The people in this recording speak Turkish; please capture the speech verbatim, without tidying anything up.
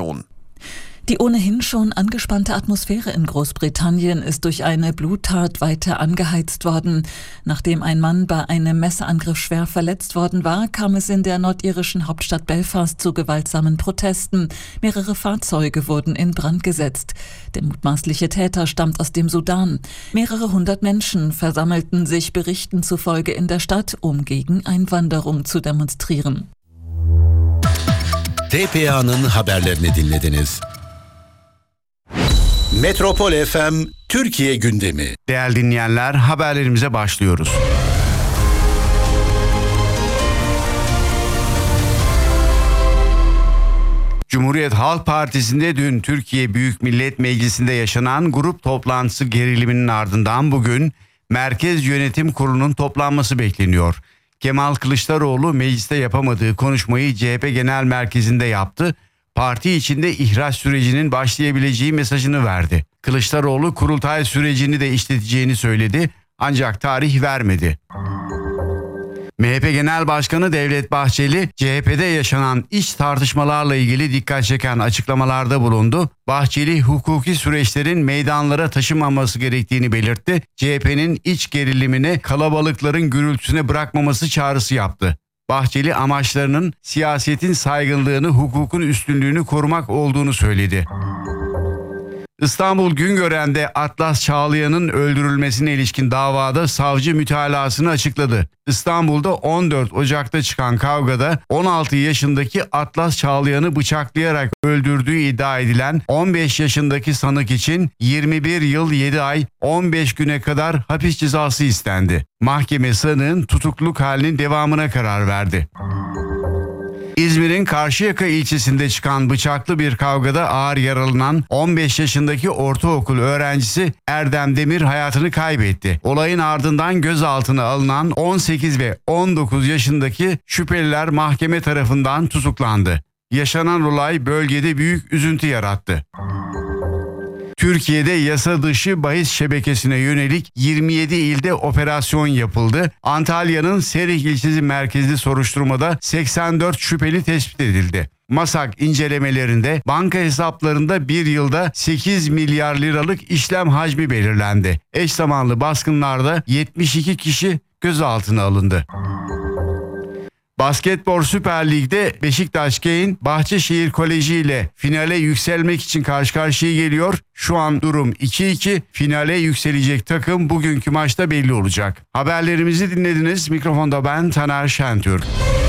Die ohnehin schon angespannte Atmosphäre in Großbritannien ist durch eine Bluttat weiter angeheizt worden. Nachdem ein Mann bei einem Messerangriff schwer verletzt worden war, kam es in der nordirischen Hauptstadt Belfast zu gewaltsamen Protesten. Mehrere Fahrzeuge wurden in Brand gesetzt. Der mutmaßliche Täter stammt aus dem Sudan. Mehrere hundert Menschen versammelten sich Berichten zufolge in der Stadt, um gegen Einwanderung zu demonstrieren. T P A'nın haberlerini dinlediniz. Metropol F M Türkiye gündemi. Değerli dinleyenler, haberlerimize başlıyoruz. Cumhuriyet Halk Partisi'nde dün Türkiye Büyük Millet Meclisi'nde yaşanan grup toplantısı geriliminin ardından bugün Merkez Yönetim Kurulu'nun toplanması bekleniyor. Kemal Kılıçdaroğlu mecliste yapamadığı konuşmayı C H P Genel Merkezi'nde yaptı. Parti içinde ihraç sürecinin başlayabileceği mesajını verdi. Kılıçdaroğlu kurultay sürecini de işleteceğini söyledi ancak tarih vermedi. M H P Genel Başkanı Devlet Bahçeli, C H P'de yaşanan iç tartışmalarla ilgili dikkat çeken açıklamalarda bulundu. Bahçeli, hukuki süreçlerin meydanlara taşınmaması gerektiğini belirtti. C H P'nin iç gerilimini kalabalıkların gürültüsüne bırakmaması çağrısı yaptı. Bahçeli amaçlarının siyasetin saygınlığını, hukukun üstünlüğünü korumak olduğunu söyledi. İstanbul Güngören'de Atlas Çağlayan'ın öldürülmesine ilişkin davada savcı mütalasını açıkladı. İstanbul'da on dört Ocak'ta çıkan kavgada on altı yaşındaki Atlas Çağlayan'ı bıçaklayarak öldürdüğü iddia edilen on beş yaşındaki sanık için yirmi bir yıl yedi ay on beş güne kadar hapis cezası istendi. Mahkeme sanığın tutukluluk halinin devamına karar verdi. İzmir'in Karşıyaka ilçesinde çıkan bıçaklı bir kavgada ağır yaralanan on beş yaşındaki ortaokul öğrencisi Erdem Demir hayatını kaybetti. Olayın ardından gözaltına alınan on sekiz ve on dokuz yaşındaki şüpheliler mahkeme tarafından tutuklandı. Yaşanan olay bölgede büyük üzüntü yarattı. Türkiye'de yasa dışı bahis şebekesine yönelik yirmi yedi ilde operasyon yapıldı. Antalya'nın Serih ilçesi merkezli soruşturmada seksen dört şüpheli tespit edildi. MASAK incelemelerinde banka hesaplarında bir yılda sekiz milyar liralık işlem hacmi belirlendi. Eş zamanlı baskınlarda yetmiş iki kişi gözaltına alındı. Basketbol Süper Lig'de Beşiktaş Kane Bahçeşehir Koleji ile finale yükselmek için karşı karşıya geliyor. Şu an durum iki iki. Finale yükselecek takım bugünkü maçta belli olacak. Haberlerimizi dinlediniz. Mikrofonda ben Taner Şentürk.